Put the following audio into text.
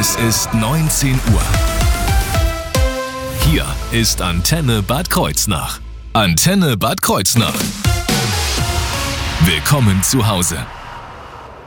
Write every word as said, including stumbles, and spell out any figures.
Es ist neunzehn Uhr. Hier ist Antenne Bad Kreuznach. Antenne Bad Kreuznach. Willkommen zu Hause.